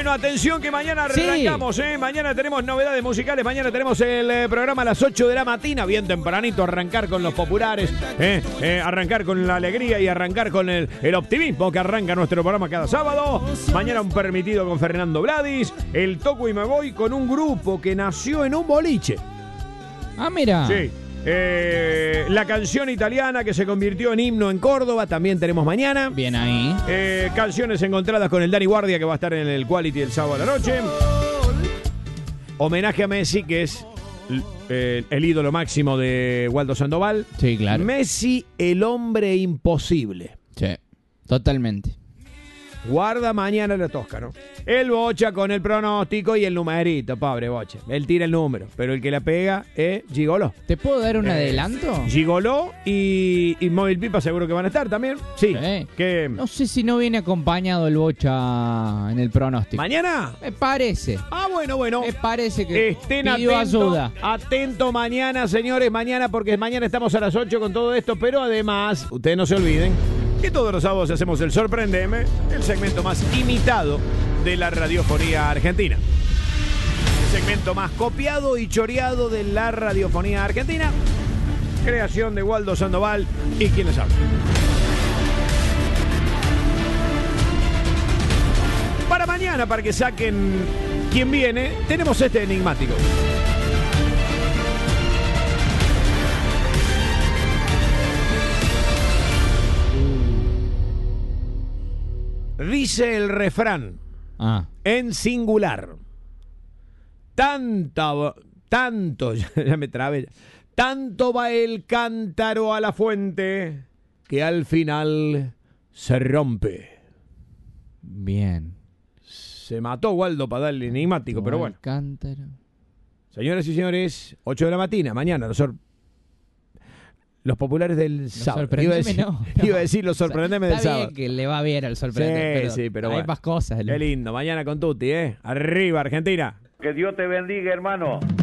Bueno, atención que mañana arrancamos, Mañana tenemos novedades musicales, mañana tenemos el programa a las 8 de la mañana, bien tempranito, arrancar con los populares, arrancar con la alegría y arrancar con el optimismo que arranca nuestro programa cada sábado. Mañana un permitido con Fernando Bladis, el Toco y me voy con un grupo que nació en un boliche. Ah, mira. Sí. La canción italiana que se convirtió en himno en Córdoba, también tenemos mañana. Bien ahí. Canciones encontradas con el Dani Guardia, que va a estar en el Quality el sábado a la noche. Homenaje a Messi, que es el ídolo máximo de Waldo Sandoval. Sí, claro. Messi, el hombre imposible. Sí, totalmente. Guarda mañana la tosca, ¿no? El Bocha con el pronóstico y el numerito, pobre Bocha. Él tira el número, pero el que la pega es Gigoló. ¿Te puedo dar un adelanto? Gigoló y Móvil Pipa seguro que van a estar también. Sí. Que... No sé si no viene acompañado el Bocha en el pronóstico. ¿Mañana? Me parece. Ah, bueno. Me parece que estén pidió ayuda. Atento mañana, señores, mañana, porque mañana estamos a las 8 con todo esto, pero además, ustedes no se olviden que todos los sábados hacemos el Sorprendeme, el segmento más imitado de la radiofonía argentina. El segmento más copiado y choreado de la radiofonía argentina. Creación de Waldo Sandoval y quien les habla. Para mañana, para que saquen quién viene, tenemos este enigmático. Dice el refrán en singular. Tanto, ya me trabé. Tanto va el cántaro a la fuente que al final se rompe. Bien. Se mató Waldo para darle enigmático, pero bueno. Cántaro. Señoras y señores, 8 de la mañana, los populares del sábado. Iba a decir los sorprendeme del sábado. Está bien que le va bien al sorprendeme. Sí, pero hay bueno. más cosas. Qué lindo. Mañana con Tuti, Arriba, Argentina. Que Dios te bendiga, hermano.